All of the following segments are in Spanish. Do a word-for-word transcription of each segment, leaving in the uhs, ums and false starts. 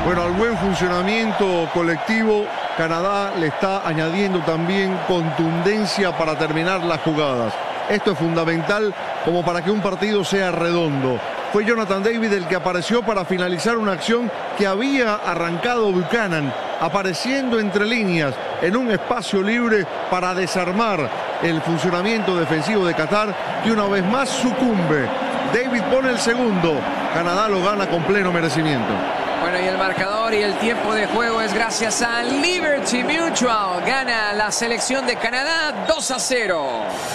Bueno, al buen funcionamiento colectivo, Canadá le está añadiendo también contundencia para terminar las jugadas. Esto es fundamental como para que un partido sea redondo. Fue Jonathan David el que apareció para finalizar una acción que había arrancado Buchanan, apareciendo entre líneas en un espacio libre para desarmar el funcionamiento defensivo de Qatar, que una vez más sucumbe. David pone el segundo, Canadá lo gana con pleno merecimiento. Bueno, y el marcador y el tiempo de juego es gracias a Liberty Mutual. Gana la selección de Canadá dos a cero.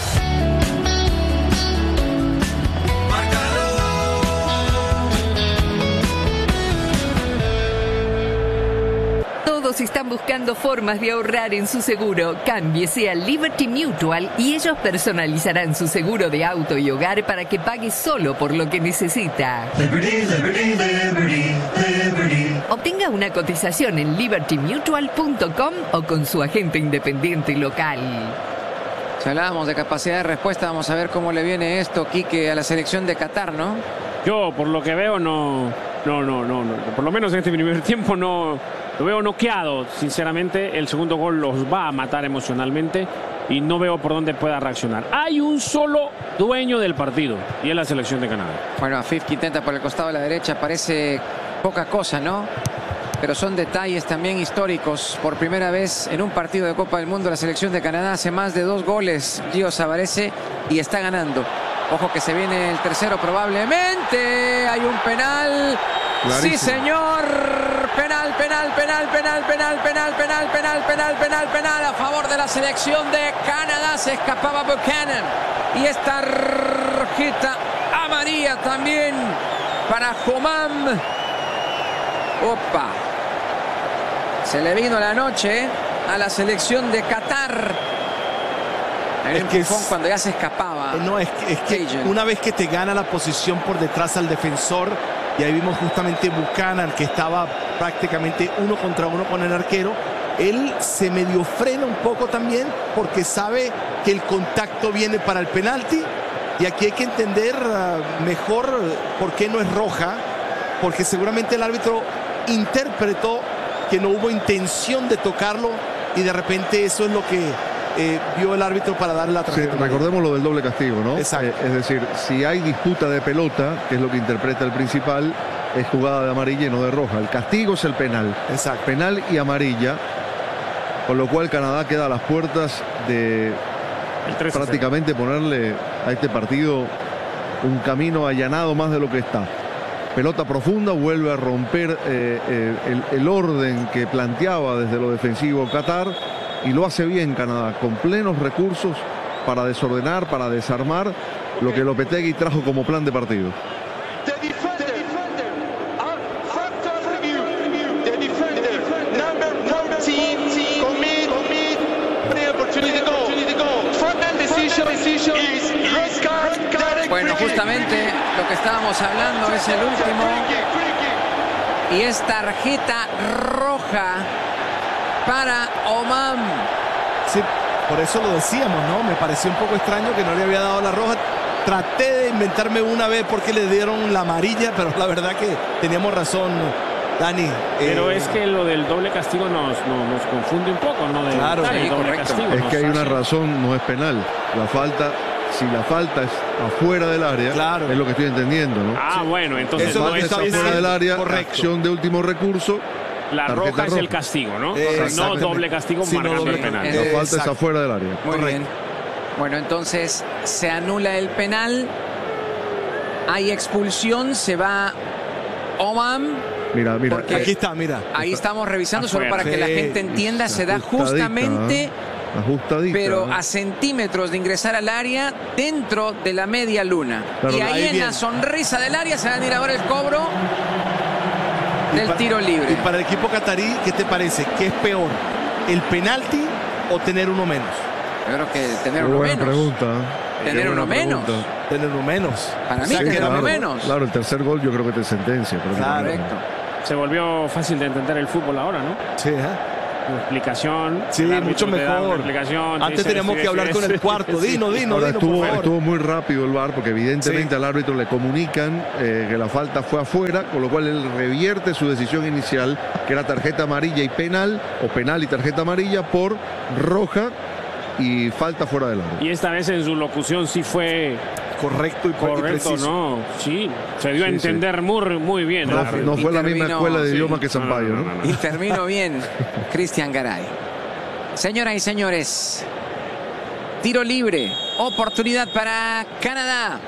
Todos están buscando formas de ahorrar en su seguro. Cámbiese a Liberty Mutual y ellos personalizarán su seguro de auto y hogar para que pague solo por lo que necesita. Liberty, Liberty, Liberty, Liberty. Obtenga una cotización en liberty mutual punto com o con su agente independiente local. Si hablábamos de capacidad de respuesta, vamos a ver cómo le viene esto, Quique, a la selección de Qatar, ¿no? Yo, por lo que veo, no, no, no, no, no. Por lo menos en este primer tiempo no lo veo noqueado. Sinceramente, el segundo gol los va a matar emocionalmente y no veo por dónde pueda reaccionar. Hay un solo dueño del partido y es la selección de Canadá. Bueno, Afif que intenta por el costado de la derecha, parece poca cosa, ¿no? Pero son detalles también históricos. Por primera vez en un partido de Copa del Mundo, la selección de Canadá hace más de dos goles. Gio Savarese y está ganando. Ojo que se viene el tercero probablemente. Hay un penal. Clarísimo. Sí, señor. Penal, penal, penal, penal, penal, penal, penal, penal, penal, penal, penal a favor de la selección de Canadá. Se escapaba Buchanan. Y esta tarjeta amarilla también para Homam. Opa. Se le vino la noche a la selección de Qatar. Es que es, cuando ya se escapaba. No, es que, es que una vez que te gana la posición por detrás al defensor, y ahí vimos justamente Buchanan, que estaba prácticamente uno contra uno con el arquero, él se medio frena un poco también porque sabe que el contacto viene para el penalti, y aquí hay que entender uh, mejor por qué no es roja, porque seguramente el árbitro interpretó que no hubo intención de tocarlo y de repente eso es lo que eh, vio el árbitro para darle la tarjeta. Sí, recordemos lo del doble castigo, ¿no? Exacto. Eh, es decir, si hay disputa de pelota, que es lo que interpreta el principal, es jugada de amarilla y no de roja. El castigo es el penal. Exacto. Penal y amarilla, con lo cual Canadá queda a las puertas de prácticamente ponerle a este partido un camino allanado más de lo que está. Pelota profunda, vuelve a romper eh, eh, el, el orden que planteaba desde lo defensivo Qatar, y lo hace bien Canadá, con plenos recursos para desordenar, para desarmar lo que Lopetegui trajo como plan de partido. Bueno, justamente lo que estábamos hablando es el último y es tarjeta roja para Homam. Sí, por eso lo decíamos, ¿no? Me pareció un poco extraño que no le había dado la roja. Traté de inventarme una vez porque le dieron la amarilla, pero la verdad que teníamos razón, Dani. Pero eh, es que lo del doble castigo nos, nos, nos confunde un poco, ¿no? De claro, el sí, doble correcto. castigo Es nos que hay una hace- razón, no es penal. La falta, si la falta es afuera del área, Claro. es lo que estoy entendiendo, ¿no? Ah, bueno, entonces Eso no Falta es es está bien, afuera del área, correcto. acción de último recurso. la tarjeta roja es roja. el castigo, ¿no? Eh, no exactamente. doble castigo Sí, no marcando doble- el penal. Eh, La falta exacto. es afuera del área. Muy Correcto. bien. Bueno, entonces se anula el penal. Hay expulsión, se va Homam. Mira, mira. Porque Aquí está, mira. Ahí estamos revisando solo Afuera. para que la Sí, gente entienda. Se da ajustadita, justamente, ¿eh? Ajustadita. pero ¿eh? a centímetros de ingresar al área dentro de la media luna. Claro, y ahí, ahí en viene. la sonrisa del área se va a venir ahora el cobro del pa- tiro libre. Y para el equipo catarí, ¿qué te parece? ¿Qué es peor? ¿El penalti o tener uno menos? Yo creo que tener Qué uno buena menos. pregunta. ¿eh? Tener Qué uno buena menos. pregunta. Tener uno menos. Para mí, O sea, tener que uno claro, menos. Claro, el tercer gol yo creo que te sentencia. Claro. Correcto. Se volvió fácil de entender el fútbol ahora, ¿no? Sí, ¿eh? explicación. Sí, mucho mejor. Explicación, Antes sí, teníamos sí, que sí, hablar sí, con sí, el cuarto. sí. Dino, Dino, Ahora Dino, estuvo, por favor. estuvo muy rápido el V A R porque evidentemente Sí. al árbitro le comunican eh, que la falta fue afuera, con lo cual él revierte su decisión inicial, que era tarjeta amarilla y penal, o penal y tarjeta amarilla, por roja y falta fuera del área. Y esta vez en su locución sí fue Correcto y, y correcto, preciso. ¿no? Sí, se dio a Sí, entender sí. muy, muy bien. No, el árbitro. no fue la misma Intervino, escuela de sí. idioma que Sampaio, ¿no? Intervino bien Cristian Garay. Señoras y señores, tiro libre, oportunidad para Canadá.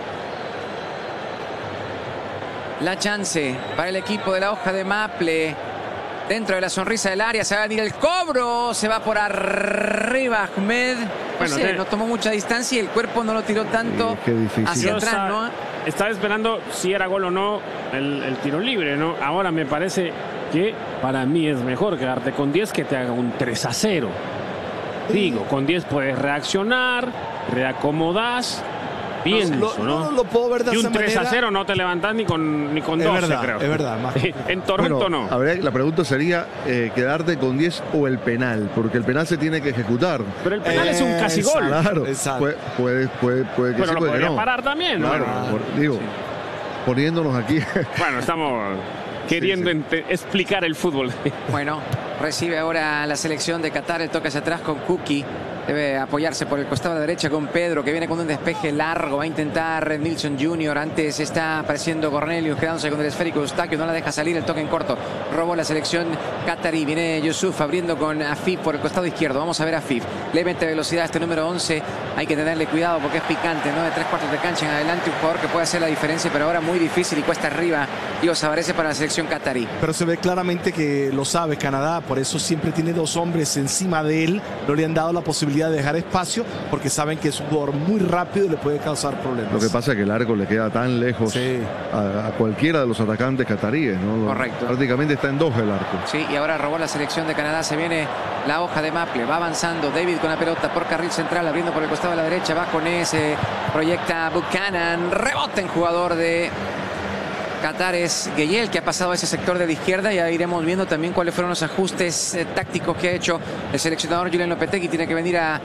La chance para el equipo de la hoja de Maple. Dentro de la sonrisa del área se va a venir el cobro. Se va por arriba Ahmed. No, Bueno, sé, te- no tomó mucha distancia y el cuerpo no lo tiró tanto Sí, qué difícil. hacia Yo atrás, sa- ¿no? Estaba esperando si era gol o no el, el tiro libre, ¿no? Ahora me parece que para mí es mejor quedarte con diez que te haga un tres a cero. Digo, con diez puedes reaccionar, reacomodas, pienso, Lo- ¿no? no, lo puedo ver de Y esa un tres a manera. cero no te levantás ni con, ni con Es doce, verdad, creo. es verdad, más- En Toronto Bueno, no. habría- la pregunta sería eh, quedarte con diez o el penal, porque el penal se tiene que ejecutar. Pero el penal es un casi gol. Exacto. Claro, Exacto. puede, puede, puede, puede que Pero sí, lo puede que podría no. parar también, ¿no? Claro, Bueno, por- digo, poniéndonos aquí. bueno, estamos queriendo sí. ente- explicar el fútbol. Bueno, recibe ahora la selección de Qatar. El toque hacia atrás con Kuki. Debe apoyarse por el costado de la derecha con Pedro, que viene con un despeje largo. Va a intentar Nilsson junior Antes está apareciendo Cornelius, quedándose con el esférico. Eustaquio no la deja salir. El toque en corto. Robó la selección qatarí. Viene Yusuf abriendo con Afif por el costado izquierdo. Vamos a ver a Afif. Le mete velocidad a este número once. Hay que tenerle cuidado porque es picante, ¿no? De tres cuartos de cancha en adelante. Un jugador que puede hacer la diferencia, pero ahora muy difícil y cuesta arriba. Digo, Savarese para la selección qatarí. Pero se ve claramente que lo sabe Canadá, por eso siempre tiene dos hombres encima de él. No le han dado la posibilidad de dejar espacio porque saben que es un jugador muy rápido y le puede causar problemas. Lo que pasa es que el arco le queda tan lejos Sí. a, a cualquiera de los atacantes cataríes, ¿no? Correcto. Prácticamente está en dos el arco. Sí, y ahora robó la selección de Canadá. Se viene la hoja de Maple. Va avanzando David con la pelota por carril central, abriendo por el costado de la derecha. Va con ese. Proyecta Buchanan. Rebota en jugador de Qatar es Gueyel, que ha pasado a ese sector de la izquierda. Ya iremos viendo también cuáles fueron los ajustes eh, tácticos que ha hecho el seleccionador Julian Lopetegui. Tiene que venir a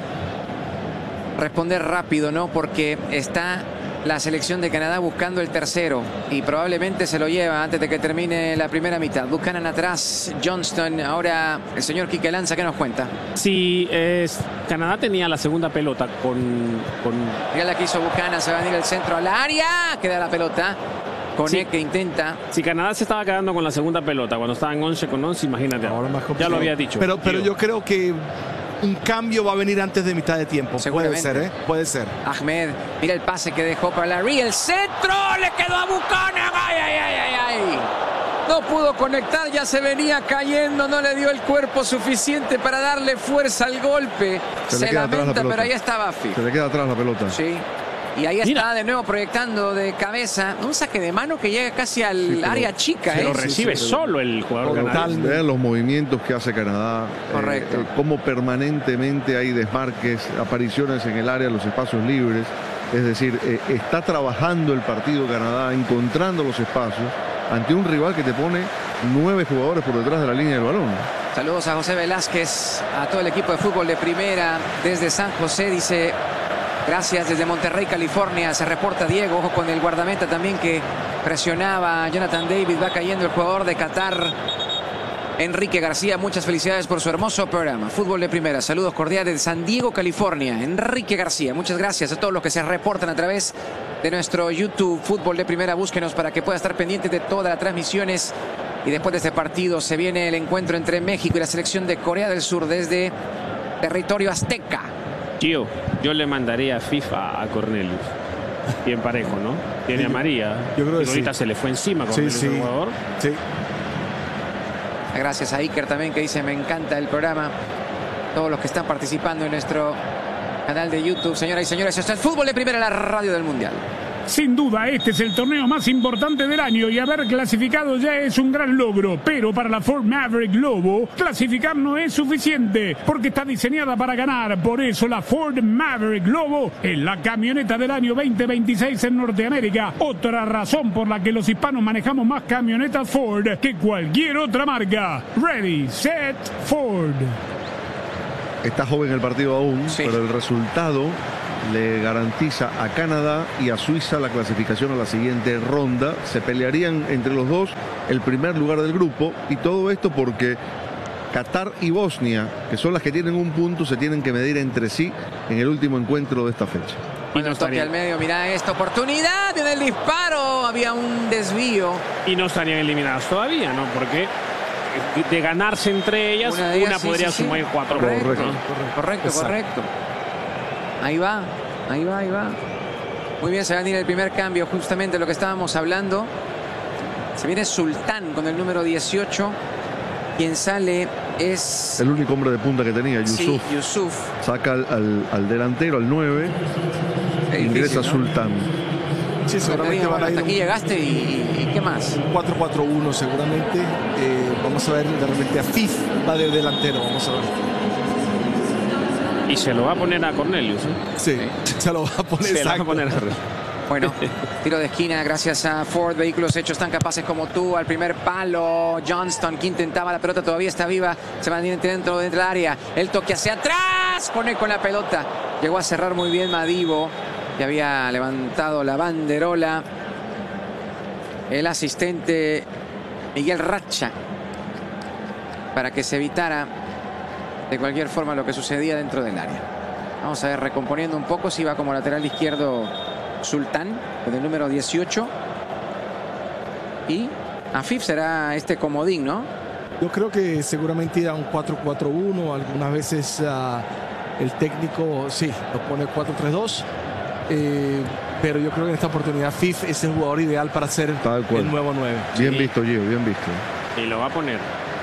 responder rápido, ¿no? Porque está la selección de Canadá buscando el tercero y probablemente se lo lleva antes de que termine la primera mitad. Buchanan atrás, Johnston. Ahora el señor Quique Lanza, ¿qué nos cuenta? Si es, Canadá tenía la segunda pelota con, con Mira la que hizo Buchanan, se va a venir el centro al área. Queda la pelota. Con Sí. E que intenta. Si Canadá se estaba quedando con la segunda pelota cuando estaban once con once, imagínate. Ahora más Ya complicado. lo había dicho. Pero, pero Digo. yo creo que un cambio va a venir antes de mitad de tiempo. Puede Seguramente. ser, ¿eh? Puede ser. Ahmed, mira el pase que dejó para Larry. El centro le quedó a Buchanan. Ay, ay, ay, ay, ay. No pudo conectar, ya se venía cayendo. No le dio el cuerpo suficiente para darle fuerza al golpe. Se Se, le queda atrás la lamenta, pelota. pero ahí estaba Fi. Se le queda atrás la pelota. Sí. Y ahí Mira. está de nuevo proyectando de cabeza. Un saque de mano que llega casi al Sí, pero- área chica. Se ¿eh? lo recibe sí, sí. solo el jugador Total. canadiense. Vean los movimientos que hace Canadá. Correcto. eh, eh, cómo permanentemente hay desmarques, apariciones en el área, los espacios libres. Es decir, eh, está trabajando el partido Canadá, encontrando los espacios ante un rival que te pone nueve jugadores por detrás de la línea del balón. Saludos a José Velázquez, a todo el equipo de fútbol de primera desde San José. Dice, gracias desde Monterrey, California. Se reporta Diego, ojo con el guardameta también que presionaba a Jonathan David. Va cayendo el jugador de Qatar, Enrique García. Muchas felicidades por su hermoso programa. Fútbol de primera. Saludos cordiales de San Diego, California. Enrique García. Muchas gracias a todos los que se reportan a través de nuestro YouTube Fútbol de Primera. Búsquenos para que pueda estar pendiente de todas las transmisiones. Y después de este partido se viene el encuentro entre México y la selección de Corea del Sur desde territorio azteca. Tío, yo le mandaría FIFA a Cornelius. Bien parejo, ¿no? Tiene a María. yo creo que Y ahorita sí. se le fue encima con Sí, el sí. jugador. Sí. Gracias a Iker también, que dice, me encanta el programa. Todos los que están participando en nuestro canal de YouTube. Señoras y señores, esto es Fútbol de Primera, la radio del Mundial. Sin duda, este es el torneo más importante del año y haber clasificado ya es un gran logro. Pero para la Ford Maverick Lobo, clasificar no es suficiente porque está diseñada para ganar. Por eso la Ford Maverick Lobo es la camioneta del año veinte veintiséis en Norteamérica. Otra razón por la que los hispanos manejamos más camionetas Ford que cualquier otra marca. Ready, set, Ford. Está joven el partido aún, Sí. pero el resultado le garantiza a Canadá y a Suiza la clasificación a la siguiente ronda. Se pelearían entre los dos el primer lugar del grupo, y todo esto porque Qatar y Bosnia, que son las que tienen un punto, se tienen que medir entre sí en el último encuentro de esta fecha. Y no Bueno, toque estaría- al medio, mira esta oportunidad, viene el disparo, había un desvío. Y no estarían eliminadas todavía, ¿no? Porque de ganarse entre ellas, Una una, de ellas, sí, podría sí, sí. sumar cuatro Correcto, puntos, ¿no? correcto, Exacto. correcto. Ahí va, ahí va, ahí va. Muy bien, se va a venir el primer cambio, justamente lo que estábamos hablando. Se viene Sultán con el número dieciocho. Quien sale es... El único hombre de punta que tenía, Yusuf, Sí, Yusuf. saca al, al- al delantero, al nueve, Qué ingresa difícil, ¿no? Sultán. Sí, seguramente Bueno, van a ir hasta aquí un llegaste y, y ¿qué más? cuatro cuatro uno seguramente. Eh, vamos a ver de repente a Fif va de delantero, vamos a ver. Y se lo va a poner a Cornelius, ¿eh? Sí, se lo va a poner. Se lo va a exacto. poner a Bueno, tiro de esquina gracias a Ford. Vehículos hechos tan capaces como tú. Al primer palo, Johnston, que intentaba la pelota, todavía está viva. Se mantiene dentro, dentro del área. El toque hacia atrás. Pone con la pelota. Llegó a cerrar muy bien Madivo, que había levantado la banderola. El asistente Miguel Racha, para que se evitara de cualquier forma lo que sucedía dentro del área. Vamos a ver, recomponiendo un poco, si va como lateral izquierdo Sultán, con el número dieciocho. Y Afif será este comodín, ¿no? Yo creo que seguramente irá un cuatro cuatro uno. Algunas veces ah, el técnico, sí, lo pone cuatro tres dos. Eh, pero yo creo que en esta oportunidad Fif es el jugador ideal para ser Tal cual. el nuevo nueve. Bien Sí. visto, Gio, bien visto. Y lo va a poner.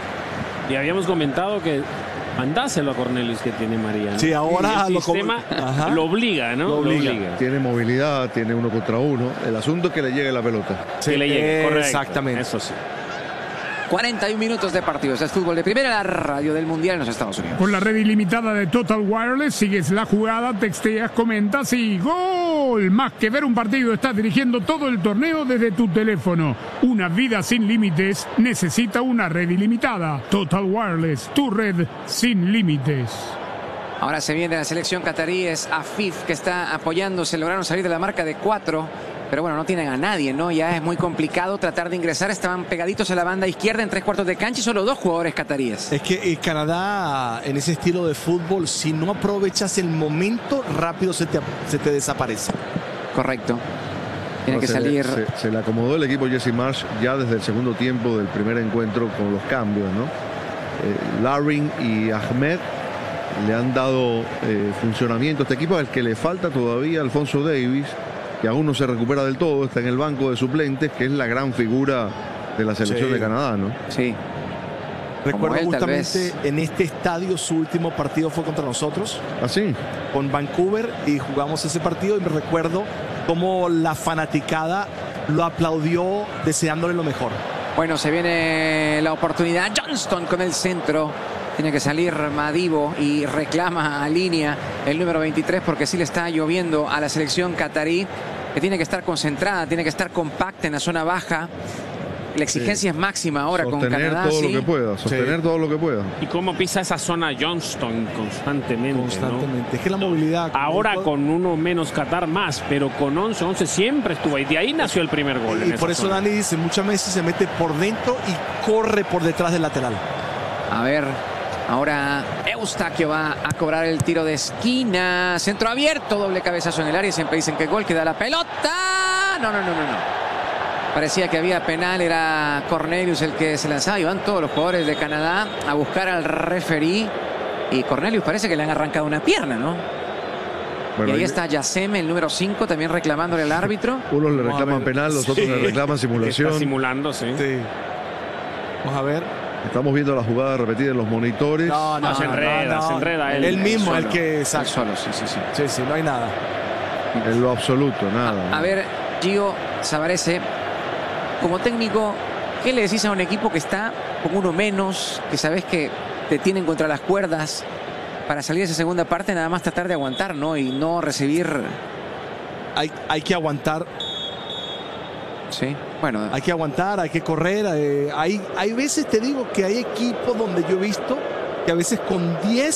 Y habíamos comentado que mandáselo a Cornelius, que tiene María, ¿no? Sí, ahora Y lo el com- sistema Ajá. lo obliga, ¿no? Lo obliga. Tiene movilidad, tiene uno contra uno. El asunto es que le llegue la pelota. Que le llegue, correcto. Exactamente. Eso sí. cuarenta y un minutos de partido. Es fútbol de primera, la radio del Mundial en los Estados Unidos. Con la red ilimitada de Total Wireless, sigues la jugada, texteas, comentas y ¡gol! Más que ver un partido, estás dirigiendo todo el torneo desde tu teléfono. Una vida sin límites necesita una red ilimitada. Total Wireless, tu red sin límites. Ahora se viene la selección catarí, es Afif que está apoyándose. Lograron salir de la marca de cuatro, pero bueno, no tienen a nadie, ¿no? Ya es muy complicado tratar de ingresar. Estaban pegaditos a la banda izquierda en tres cuartos de cancha y solo dos jugadores cataríes. Es que eh, Canadá, en ese estilo de fútbol, si no aprovechas el momento, rápido se te, se te desaparece. Correcto. Tiene que Se- salir. Se, se le acomodó el equipo Jesse Marsh ya desde el segundo tiempo del primer encuentro con los cambios, ¿no? Eh, Larin y Ahmed le han dado eh, funcionamiento a este equipo, al que le falta todavía Alfonso Davis, que aún no se recupera del todo, está en el banco de suplentes, que es la gran figura de la selección Sí. de Canadá, ¿no? Sí. Recuerdo él, tal justamente vez. en este estadio su último partido fue contra nosotros, Así. con Vancouver, y jugamos ese partido y me recuerdo cómo la fanaticada lo aplaudió deseándole lo mejor. Bueno, se viene la oportunidad. Johnston con el centro. Tiene que salir Madivo y reclama a línea el número veintitrés, porque sí le está lloviendo a la selección catarí, que tiene que estar concentrada, tiene que estar compacta en la zona baja. La exigencia es máxima ahora con Sostener Canadá. todo sí. lo que pueda, sostener Sí. todo lo que pueda. Y cómo pisa esa zona Johnston constantemente, ¿no? Constantemente. Es que la movilidad. Ahora con uno menos Qatar más, pero con once once siempre estuvo ahí. De ahí nació el primer gol. en Y esa por eso zona. Dani dice, muchas veces se mete por dentro y corre por detrás del lateral. A ver, ahora Eustaquio va a cobrar el tiro de esquina. Centro abierto, doble cabezazo en el área. Siempre dicen que gol, que da la pelota. No, no, no, no, no. Parecía que había penal, era Cornelius el que se lanzaba, y van todos los jugadores de Canadá a buscar al referí. Y Cornelius parece que le han arrancado una pierna, ¿no? Bueno, y ahí ahí- está Yaceme, el número cinco, también reclamándole al árbitro. Unos le Vamos a reclaman ver. penal, los otros Sí. le reclaman Está simulación. simulando, sí. Sí. Vamos a ver. Estamos viendo la jugada repetida en los monitores. No, no, No, se no, enreda, no. se enreda él. Él mismo, Solo. el que Él saca. solo, sí, sí, sí. Sí, sí, no hay nada. En lo absoluto, nada. A ver, Gio Savarese, como técnico, ¿qué le decís a un equipo que está con uno menos, que sabes que te tienen contra las cuerdas, para salir de esa segunda parte? Nada más tratar de aguantar, ¿no? Y no recibir. Hay, hay que aguantar, Sí. Bueno, hay que aguantar, hay que correr. eh, hay, hay veces, te digo, que hay equipos donde yo he visto que a veces con diez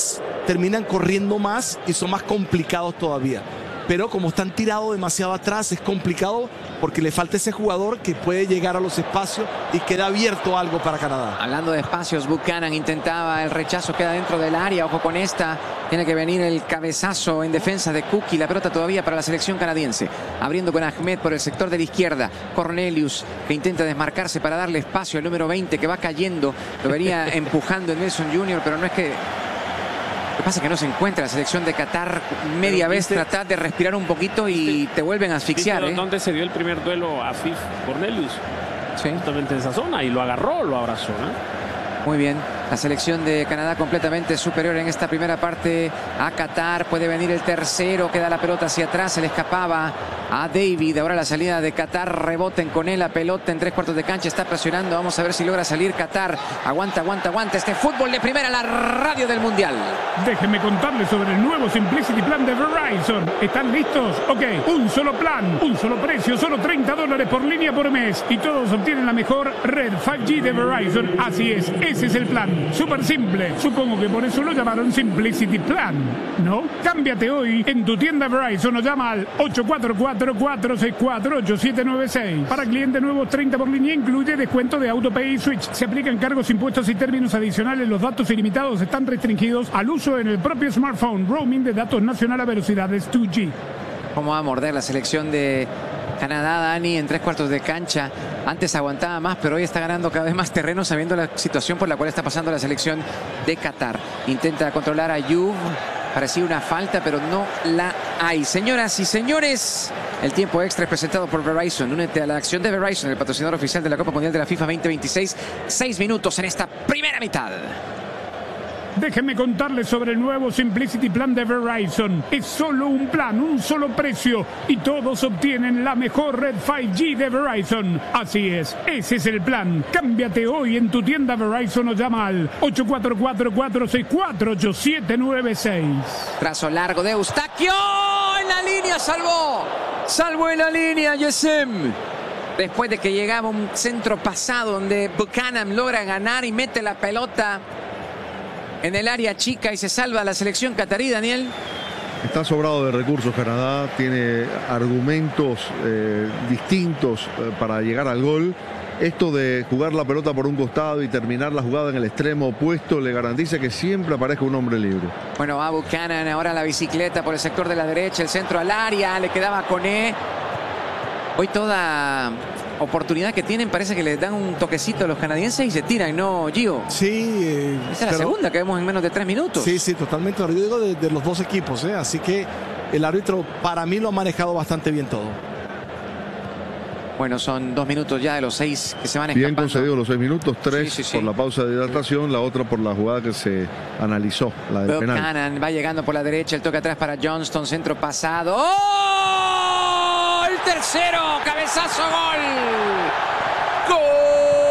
terminan corriendo más y son más complicados todavía. Pero como están tirados demasiado atrás, es complicado porque le falta ese jugador que puede llegar a los espacios y queda abierto algo para Canadá. Hablando de espacios, Buchanan intentaba el rechazo, queda dentro del área. Ojo con esta. Tiene que venir el cabezazo en defensa de Cook y la pelota todavía para la selección canadiense. Abriendo con Ahmed por el sector de la izquierda. Cornelius que intenta desmarcarse para darle espacio al número veinte que va cayendo. Lo vería empujando el Nelson junior, pero no es que... Lo que pasa es que no se encuentra la selección de Qatar. Media Pero, vez ¿viste? tratar de respirar un poquito y te vuelven a asfixiar. ¿Viste ¿eh? dónde se dio el primer duelo a Fif Cornelius? Sí. Justamente en esa zona, y lo agarró, lo abrazó, ¿no? Muy bien, la selección de Canadá completamente superior en esta primera parte a Qatar. Puede venir el tercero, queda la pelota hacia atrás, se le escapaba a David. Ahora la salida de Qatar, reboten con él, la pelota en tres cuartos de cancha, está presionando. Vamos a ver si logra salir Qatar. Aguanta, aguanta, aguanta. Este fútbol de primera, la radio del Mundial. Déjenme contarles sobre el nuevo Simplicity Plan de Verizon. ¿Están listos? Ok, un solo plan, un solo precio, solo treinta dólares por línea por mes. Y todos obtienen la mejor red cinco G de Verizon. Así es, ese es el plan. Súper simple. Supongo que por eso lo llamaron Simplicity Plan, ¿no? Cámbiate hoy en tu tienda Verizon o llama al ocho cuatro cuatro, cuatro seis cuatro, ocho siete nueve seis. Para clientes nuevos, treinta por línea, incluye descuento de AutoPay y Switch. Se aplican cargos, impuestos y términos adicionales. Los datos ilimitados están restringidos al uso en el propio smartphone. Roaming de datos nacional a velocidades dos G. ¿Cómo va a morder la selección de Canadá, Dani, en tres cuartos de cancha? Antes aguantaba más, pero hoy está ganando cada vez más terreno sabiendo la situación por la cual está pasando la selección de Qatar. Intenta controlar a Juve. Parecía una falta, pero no la hay. Señoras y señores, el tiempo extra es presentado por Verizon. Únete a la acción de Verizon, el patrocinador oficial de la Copa Mundial de la FIFA veinte veintiséis. Seis minutos en esta primera mitad. Déjenme contarles sobre el nuevo Simplicity Plan de Verizon. Es solo un plan, un solo precio y todos obtienen la mejor red cinco G de Verizon. Así es, ese es el plan. Cámbiate hoy en tu tienda Verizon o llama al ocho cuatro cuatro, cuatro seis cuatro, ocho siete nueve seis. Trazo largo de Eustaquio. En la línea salvó. Salvó en la línea Yesem. Después de que llegaba un centro pasado donde Buchanan logra ganar y mete la pelota en el área chica y se salva la selección catarí, Daniel. Está sobrado de recursos Canadá, tiene argumentos eh, distintos eh, para llegar al gol. Esto de jugar la pelota por un costado y terminar la jugada en el extremo opuesto le garantiza que siempre aparezca un hombre libre. Bueno, va Buchanan, ahora la bicicleta por el sector de la derecha, el centro al área, le quedaba Koné. Hoy toda oportunidad que tienen parece que les dan un toquecito a los canadienses y se tiran, ¿no, Gio? Sí. Eh, Esa es la segunda que vemos en menos de tres minutos. Sí, sí, totalmente. Yo digo de, de los dos equipos, ¿eh? Así que el árbitro para mí lo ha manejado bastante bien todo. Bueno, son dos minutos ya de los seis que se van escapando. Bien concedidos los seis minutos, tres sí, sí, sí. por la pausa de hidratación, la otra por la jugada que se analizó, la del penal. Buchanan va llegando por la derecha, el toque atrás para Johnston, centro pasado. ¡Oh! El tercero, cabezazo, gol. ¡Gol!